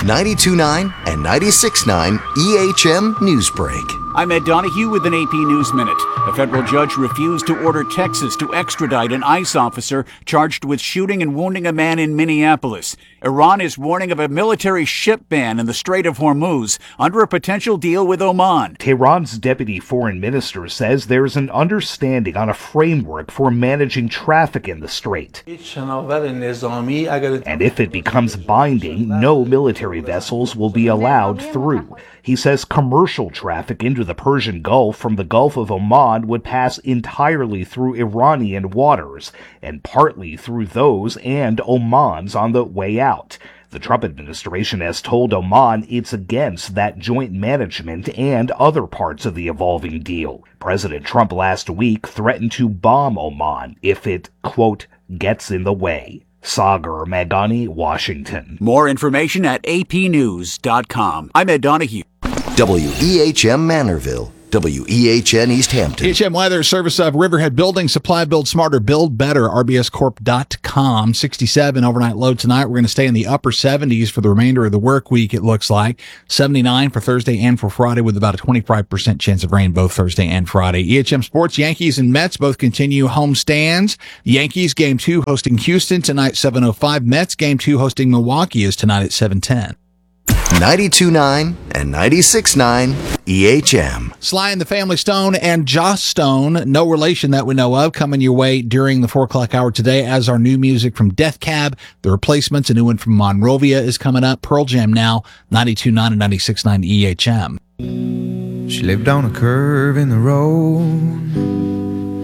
92.9 and 96.9 EHM Newsbreak. I'm Ed Donahue with an AP News Minute. A federal judge refused to order Texas to extradite an ICE officer charged with shooting and wounding a man in Minneapolis. Iran is warning of a military ship ban in the Strait of Hormuz under a potential deal with Oman. Tehran's deputy foreign minister says there's an understanding on a framework for managing traffic in the strait. And if it becomes binding, no military vessels will be allowed through. He says commercial traffic into the Persian Gulf from the Gulf of Oman would pass entirely through Iranian waters, and partly through those and Oman's on the way out. The Trump administration has told Oman it's against that joint management and other parts of the evolving deal. President Trump last week threatened to bomb Oman if it, quote, gets in the way. Sagar Magani, Washington. More information at apnews.com. I'm Ed Donahue. WEHM Manorville, WEHN East Hampton. EHM Weather, service of Riverhead Building Supply. Build smarter, build better. RBScorp.com. 67 overnight low tonight. We're going to stay in the upper 70s for the remainder of the work week, it looks like. 79 for Thursday and for Friday, with about a 25% chance of rain both Thursday and Friday. EHM Sports, Yankees and Mets both continue home stands. Yankees Game 2 hosting Houston tonight, 7:05. Mets Game 2 hosting Milwaukee is tonight at 7:10. 92.9 and 96.9 EHM. Sly and the Family Stone and Joss Stone, no relation that we know of, coming your way during the 4 o'clock hour today, as our new music from Death Cab, The Replacements, a new one from Monrovia is coming up. Pearl Jam now, 92.9 and 96.9 EHM. She lived on a curve in the road,